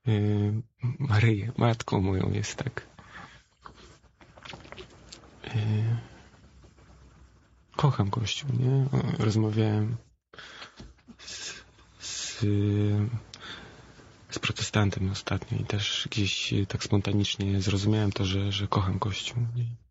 Maryję, matką moją jest, tak. Kocham Kościół, nie? Rozmawiałem z protestantem ostatnio i też gdzieś tak spontanicznie zrozumiałem to, że kocham Kościół. Nie?